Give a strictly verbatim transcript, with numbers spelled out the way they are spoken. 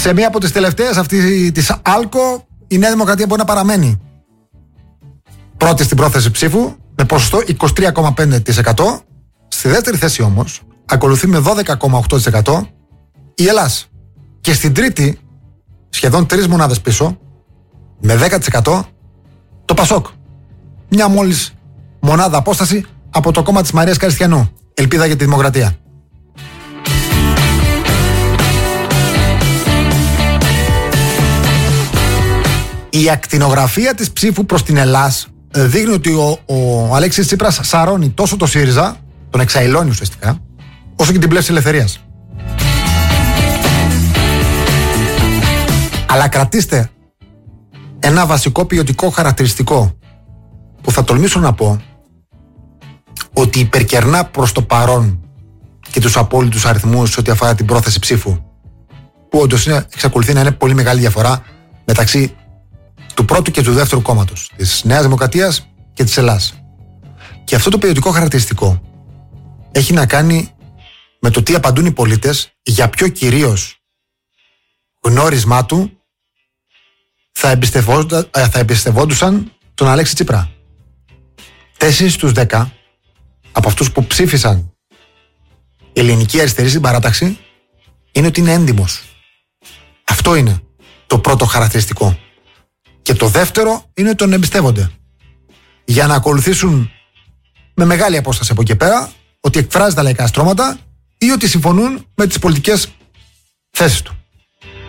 Σε μία από τις τελευταίες, αυτή της ΑΛΚΟ, η Νέα Δημοκρατία μπορεί να παραμένει πρώτη στην πρόθεση ψήφου με ποσοστό είκοσι τρία κόμμα πέντε τοις εκατό. Στη δεύτερη θέση όμως ακολουθεί με δώδεκα κόμμα οκτώ τοις εκατό η Ελλάς. Και στην τρίτη, σχεδόν τρεις μονάδες πίσω, με δέκα τοις εκατό το Πασόκ. Μια μόλις μονάδα απόσταση από το κόμμα της Μαρίας Καριστιανού. Ελπίδα για τη Δημοκρατία. Η ακτινογραφία της ψήφου προς την Ελλάς δείχνει ότι ο, ο Αλέξης Τσίπρας σαρώνει τόσο το ΣΥΡΙΖΑ, τον εξαϊλώνει ουσιαστικά, όσο και την Πλεύση Ελευθερίας. Αλλά κρατήστε ένα βασικό ποιοτικό χαρακτηριστικό που θα τολμήσω να πω ότι υπερκερνά προς το παρόν και τους απόλυτους αριθμούς ό,τι αφορά την πρόθεση ψήφου, που όντως εξακολουθεί να είναι πολύ μεγάλη διαφορά μεταξύ του πρώτου και του δεύτερου κόμματος, της Νέας Δημοκρατίας και της Ελλάς. Και αυτό το ποιοτικό χαρακτηριστικό έχει να κάνει με το τι απαντούν οι πολίτες, για ποιο κυρίως γνώρισμά του θα, εμπιστευόντα, θα εμπιστευόντουσαν τον Αλέξη Τσίπρα. Τέσσερις στους δέκα από αυτούς που ψήφισαν η ελληνική αριστερή στην παράταξη είναι ότι είναι έντιμος. Αυτό είναι το πρώτο χαρακτηριστικό. Και το δεύτερο είναι ότι τον εμπιστεύονται. Για να ακολουθήσουν με μεγάλη απόσταση από εκεί πέρα ότι εκφράζει τα λαϊκά στρώματα ή ότι συμφωνούν με τις πολιτικές θέσεις του.